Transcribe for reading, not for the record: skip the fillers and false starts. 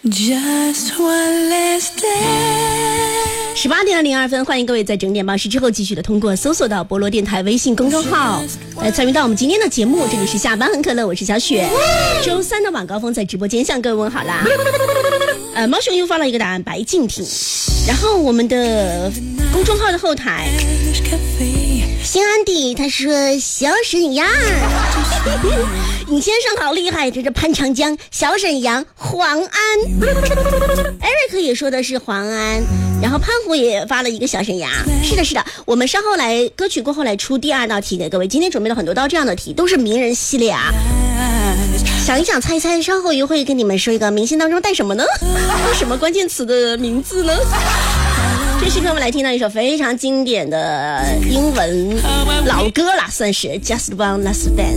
Just one last day 18点02分，欢迎各位在整点报时之后继续的通过搜索到菠萝电台微信公众号来参与到我们今天的节目。这里是下班很可乐，我是小雪。周三的晚高峰在直播间向各位问好啦。猫熊又发了一个答案，白敬亭。然后我们的公众号的后台，新安迪他说小沈阳，尹先生好厉害，这是潘长江、小沈阳、黄安。Eric 也说的是黄安，然后潘虎也发了一个小沈阳。是的，是的，我们稍后来歌曲过后来出第二道题给各位。今天准备了很多道这样的题，都是名人系列啊。想一想，猜一猜，稍后又会跟你们说一个明星当中带什么呢？什么关键词的名字呢？这时刻我们来听到一首非常经典的英文老歌啦，算是 Just One Last Dance。